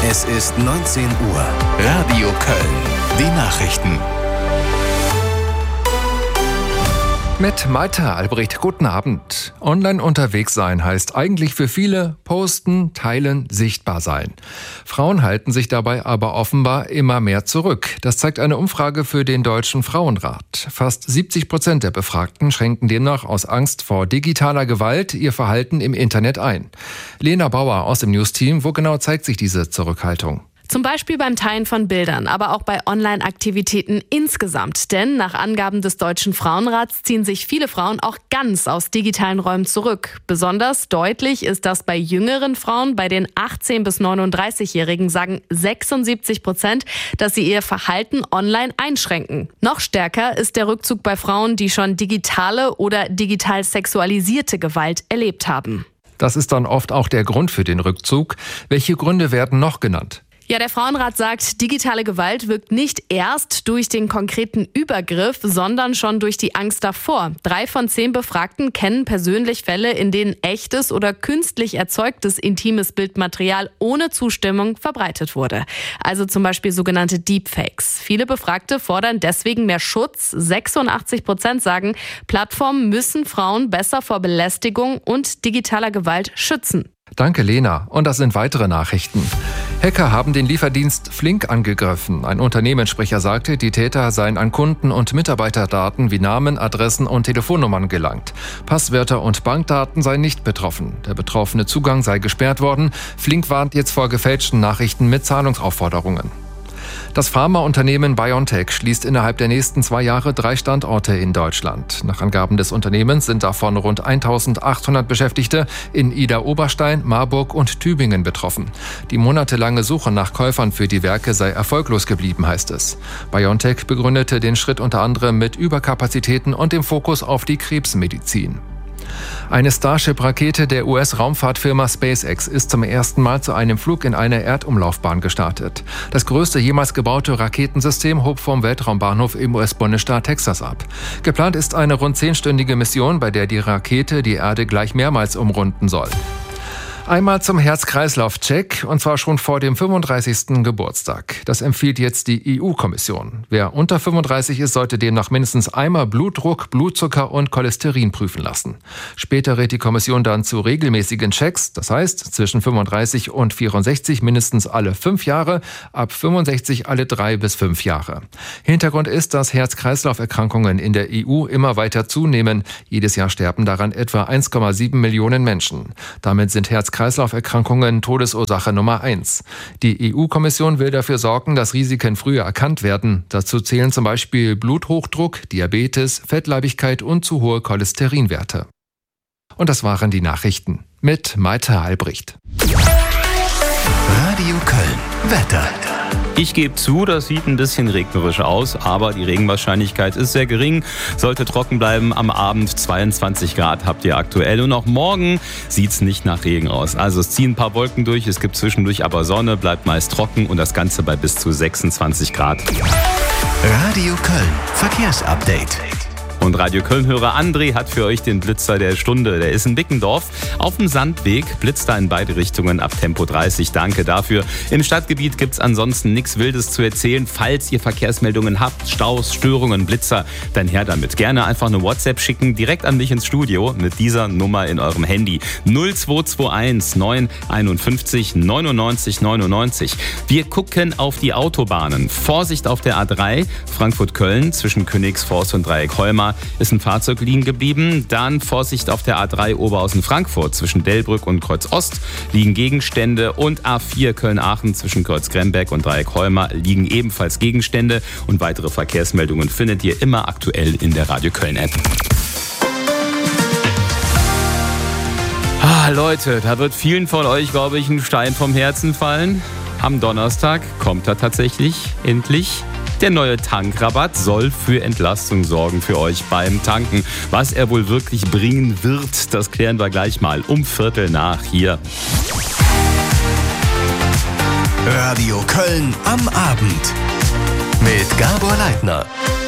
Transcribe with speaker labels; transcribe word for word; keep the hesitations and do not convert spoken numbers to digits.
Speaker 1: Es ist neunzehn Uhr. Radio Köln. Die Nachrichten.
Speaker 2: Mit Maite Albrecht, guten Abend. Online unterwegs sein heißt eigentlich für viele posten, teilen, sichtbar sein. Frauen halten sich dabei aber offenbar immer mehr zurück. Das zeigt eine Umfrage für den Deutschen Frauenrat. Fast siebzig Prozent der Befragten schränken demnach aus Angst vor digitaler Gewalt ihr Verhalten im Internet ein. Lena Bauer aus dem News-Team, wo genau zeigt sich diese Zurückhaltung?
Speaker 3: Zum Beispiel beim Teilen von Bildern, aber auch bei Online-Aktivitäten insgesamt. Denn nach Angaben des Deutschen Frauenrats ziehen sich viele Frauen auch ganz aus digitalen Räumen zurück. Besonders deutlich ist das bei jüngeren Frauen. Bei den achtzehn- bis neununddreißigjährigen sagen sechsundsiebzig Prozent, dass sie ihr Verhalten online einschränken. Noch stärker ist der Rückzug bei Frauen, die schon digitale oder digital sexualisierte Gewalt erlebt haben.
Speaker 2: Das ist dann oft auch der Grund für den Rückzug. Welche Gründe werden noch genannt?
Speaker 3: Ja, der Frauenrat sagt, digitale Gewalt wirkt nicht erst durch den konkreten Übergriff, sondern schon durch die Angst davor. Drei von zehn Befragten kennen persönlich Fälle, in denen echtes oder künstlich erzeugtes intimes Bildmaterial ohne Zustimmung verbreitet wurde. Also zum Beispiel sogenannte Deepfakes. Viele Befragte fordern deswegen mehr Schutz. sechsundachtzig Prozent sagen, Plattformen müssen Frauen besser vor Belästigung und digitaler Gewalt schützen.
Speaker 2: Danke, Lena. Und das sind weitere Nachrichten. Hacker haben den Lieferdienst Flink angegriffen. Ein Unternehmenssprecher sagte, die Täter seien an Kunden- und Mitarbeiterdaten wie Namen, Adressen und Telefonnummern gelangt. Passwörter und Bankdaten seien nicht betroffen. Der betroffene Zugang sei gesperrt worden. Flink warnt jetzt vor gefälschten Nachrichten mit Zahlungsaufforderungen. Das Pharmaunternehmen BioNTech schließt innerhalb der nächsten zwei Jahre drei Standorte in Deutschland. Nach Angaben des Unternehmens sind davon rund eintausendachthundert Beschäftigte in Idar-Oberstein, Marburg und Tübingen betroffen. Die monatelange Suche nach Käufern für die Werke sei erfolglos geblieben, heißt es. BioNTech begründete den Schritt unter anderem mit Überkapazitäten und dem Fokus auf die Krebsmedizin. Eine Starship-Rakete der U S-Raumfahrtfirma SpaceX ist zum ersten Mal zu einem Flug in eine Erdumlaufbahn gestartet. Das größte jemals gebaute Raketensystem hob vom Weltraumbahnhof im U S-Bundesstaat Texas ab. Geplant ist eine rund zehnstündige Mission, bei der die Rakete die Erde gleich mehrmals umrunden soll. Einmal zum Herz-Kreislauf-Check, und zwar schon vor dem fünfunddreißigsten Geburtstag. Das empfiehlt jetzt die E U-Kommission. Wer unter fünfunddreißig ist, sollte demnach mindestens einmal Blutdruck, Blutzucker und Cholesterin prüfen lassen. Später rät die Kommission dann zu regelmäßigen Checks, das heißt zwischen fünfunddreißig und vierundsechzig mindestens alle fünf Jahre, ab fünfundsechzig alle drei bis fünf Jahre. Hintergrund ist, dass Herz-Kreislauf-Erkrankungen in der E U immer weiter zunehmen. Jedes Jahr sterben daran etwa eins Komma sieben Millionen Menschen. Damit sind Herz Herz-Kreislauf-Erkrankungen Todesursache Nummer eins. Die E U-Kommission will dafür sorgen, dass Risiken früher erkannt werden. Dazu zählen zum Beispiel Bluthochdruck, Diabetes, Fettleibigkeit und zu hohe Cholesterinwerte. Und das waren die Nachrichten mit Maite Albrecht.
Speaker 1: Radio Köln. Wetter.
Speaker 4: Ich gebe zu, das sieht ein bisschen regnerisch aus, aber die Regenwahrscheinlichkeit ist sehr gering. Sollte trocken bleiben, am Abend zweiundzwanzig Grad habt ihr aktuell. Und auch morgen sieht es nicht nach Regen aus. Also es ziehen ein paar Wolken durch, es gibt zwischendurch aber Sonne, bleibt meist trocken und das Ganze bei bis zu sechsundzwanzig Grad.
Speaker 1: Radio Köln. Verkehrsupdate.
Speaker 4: Und Radio Köln-Hörer André hat für euch den Blitzer der Stunde. Der ist in Bickendorf. Auf dem Sandweg blitzt er in beide Richtungen ab Tempo dreißig. Danke dafür. Im Stadtgebiet gibt's ansonsten nichts Wildes zu erzählen. Falls ihr Verkehrsmeldungen habt, Staus, Störungen, Blitzer, dann her damit. Gerne einfach eine WhatsApp schicken, direkt an mich ins Studio mit dieser Nummer in eurem Handy. null zwei zwei eins neun einundfünfzig neunundneunzig neunundneunzig. Wir gucken auf die Autobahnen. Vorsicht auf der A drei, Frankfurt-Köln, zwischen Königsforst und Dreieck-Holma ist ein Fahrzeug liegen geblieben. Dann Vorsicht auf der A drei Oberhausen-Frankfurt, zwischen Delbrück und Kreuz Ost liegen Gegenstände. Und A vier Köln-Aachen, zwischen Kreuz-Gremberg und Dreieck-Holma liegen ebenfalls Gegenstände. Und weitere Verkehrsmeldungen findet ihr immer aktuell in der Radio Köln-App. Ah, Leute, da wird vielen von euch, glaube ich, ein Stein vom Herzen fallen. Am Donnerstag kommt er tatsächlich endlich. Der neue Tankrabatt soll für Entlastung sorgen für euch beim Tanken. Was er wohl wirklich bringen wird, das klären wir gleich mal um Viertel nach hier.
Speaker 1: Radio Köln am Abend mit Gabor Leitner.